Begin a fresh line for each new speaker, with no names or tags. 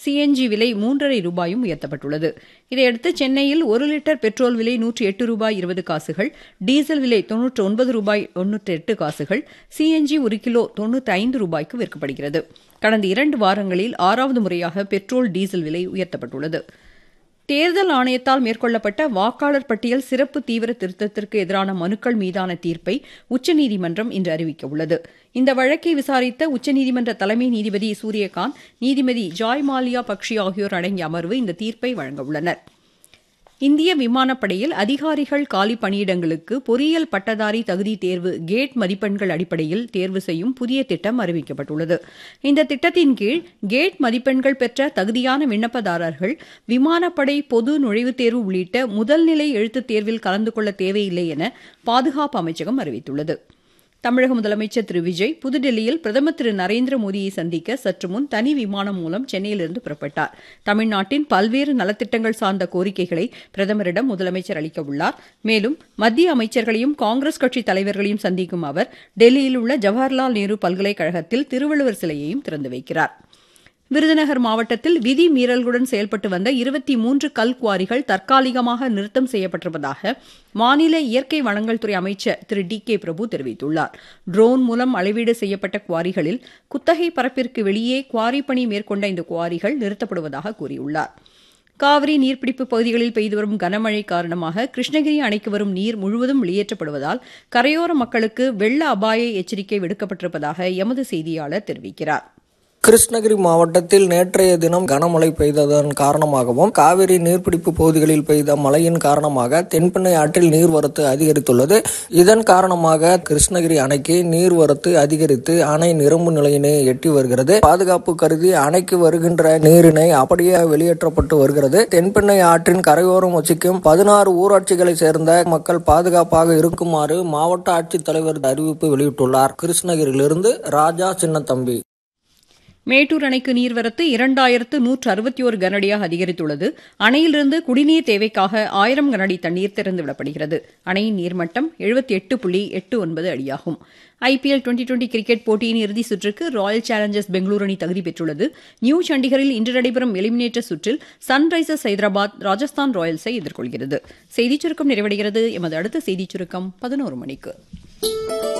CNG விலை ரூ. 3.50 உயர்த்தப்பட்டுள்ளது. இதையடுத்து சென்னையில் 1 லிட்டர் பெட்ரோல் விலை ரூ. 108.20, டீசல் விலை ரூ. 98.98, சிஎன்ஜி 1 கிலோ ரூ. 95க்கு விற்கப்படுகிறது. கடந்த 2 வாரங்களில் 6வது முறையாக பெட்ரோல், டீசல் விலை உயர்த்தப்பட்டுள்ளது. தேர்தல் ஆணையத்தால் மேற்கொள்ளப்பட்ட வாக்காளர் பட்டியல் சிறப்பு தீவிர திருத்தத்திற்கு எதிரான மனுக்கள் மீதான தீர்ப்பை உச்சநீதிமன்றம் இன்று அறிவிக்கவுள்ளது. இந்த வழக்கை விசாரித்த உச்சநீதிமன்ற தலைமை நீதிபதி சூரியகாந்த், நீதிபதி ஜாய் மாலியா பக்ஷி ஆகியோர் அடங்கிய அமர்வு இந்த தீர்ப்பை வழங்கவுள்ளனர். இந்திய விமானப்படையில் அதிகாரிகள் காலி பணியிடங்களுக்கு பொறியியல் பட்டதாரி தகுதி தேர்வு கேட் மதிப்பெண்கள் அடிப்படையில் தேர்வு செய்யும் புதிய திட்டம் அறிவிக்கப்பட்டுள்ளது. இந்த திட்டத்தின் கீழ் கேட் மதிப்பெண்கள் பெற்ற தகுதியான விண்ணப்பதாரர்கள் விமானப்படை பொது நுழைவுத் தேர்வு உள்ளிட்ட முதல்நிலை எழுத்துத் தேர்வில் கலந்து கொள்ள தேவையில்லை என பாதுகாப்பு அமைச்சகம் அறிவித்துள்ளது. தமிழக முதலமைச்சர் திரு விஜய் புதுடெல்லியில் பிரதமர் திரு நரேந்திர மோடியை சந்திக்க சற்று முன் தனி விமானம் மூலம் சென்னையிலிருந்து புறப்பட்டார். தமிழ்நாட்டின் பல்வேறு நலத்திட்டங்கள் சார்ந்த கோரிக்கைகளை பிரதமரிடம் முதலமைச்சர் அளிக்க உள்ளார். மேலும் மத்திய அமைச்சர்களையும் காங்கிரஸ் கட்சி தலைவர்களையும் சந்திக்கும் அவர் டெல்லியில் உள்ள ஜவஹர்லால் நேரு பல்கலைக்கழகத்தில் திருவள்ளுவர் சிலையையும் திறந்து வைக்கிறார். விருதுநகர் மாவட்டத்தில் விதி மீறல்களுடன் செயல்பட்டு வந்த 23 கல்குவாரிகள் தற்காலிகமாக நிறுத்தம் செய்யப்பட்டிருப்பதாக மாநில இயற்கை வளங்கள் துறை அமைச்சர் திரு டி.கே. பிரபு தெரிவித்துள்ளார். ட்ரோன் மூலம் அளவீடு செய்யப்பட்ட குவாரிகளில் குத்தகை பரப்பிற்கு வெளியே குவாரி பணி மேற்கொண்ட இந்த குவாரிகள் நிறுத்தப்படுவதாக கூறியுள்ளார். காவிரி நீர்பிடிப்பு பகுதிகளில் பெய்து வரும் கனமழை காரணமாக கிருஷ்ணகிரி அணைக்கு வரும் நீர் முழுவதும் வெளியேற்றப்படுவதால் கரையோர மக்களுக்கு வெள்ள அபாய எச்சரிக்கை விடுக்கப்பட்டிருப்பதாக எமது செய்தியாளர் தெரிவிக்கிறார்.
கிருஷ்ணகிரி மாவட்டத்தில் நேற்றைய தினம் கனமழை பெய்ததன் காரணமாகவும் காவிரி நீர்பிடிப்பு பகுதிகளில் பெய்த மழையின் காரணமாக தென்பெண்ணை ஆற்றில் நீர்வரத்து அதிகரித்துள்ளது. இதன் காரணமாக கிருஷ்ணகிரி அணைக்கு நீர்வரத்து அதிகரித்து அணை நிரம்பு நிலையினை எட்டி வருகிறது. பாதுகாப்பு கருதி அணைக்கு வருகின்ற நீரினை அப்படியே வெளியேற்றப்பட்டு வருகிறது. தென்பெண்ணை ஆற்றின் கரையோரம் வசிக்கும் 16 ஊராட்சிகளை சேர்ந்த மக்கள் பாதுகாப்பாக இருக்குமாறு மாவட்ட ஆட்சித்தலைவர் அறிவிப்பு வெளியிட்டுள்ளார். கிருஷ்ணகிரியிலிருந்து ராஜா சின்னத்தம்பி.
மேட்டூர் அணைக்கு நீர்வரத்து 2161 கனஅடியாக அதிகரித்துள்ளது. அணையிலிருந்து குடிநீர் தேவைக்காக 1000 கனஅடி தண்ணீர் திறந்துவிடப்படுகிறது. அணையின் நீர்மட்டம் 78.89 அடியாகும். ஐபிஎல் டுவெண்டி கிரிக்கெட் போட்டியின் இறுதிச் சுற்றுக்கு ராயல் சேலஞ்சர்ஸ் பெங்களூரு அணி தகுதி பெற்றுள்ளது. நியூ சண்டிகரில் இன்று நடைபெறும் எலிமினேட்டர் சுற்றில் சன்ரைசர்ஸ் ஹைதராபாத் ராஜஸ்தான் ராயல்ஸை எதிர்கொள்கிறது. செய்திச் சுருக்கம் நிறைவடைகிறது. எமது அடுத்த செய்திச் சுருக்கம் 11 மணிக்கு.